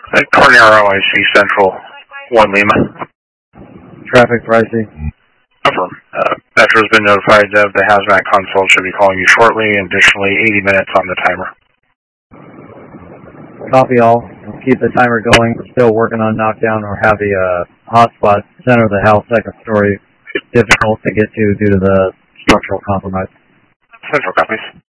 Cornero, IC Central, 1 Lima. Traffic pricing. Affirm. Metro has been notified of the hazmat console should be calling you shortly, and additionally 80 minutes on the timer. Copy all. We'll keep the timer going. We're still working on knockdown or have the hotspot center of the house, second story, difficult to get to due to the structural compromise. Central copies.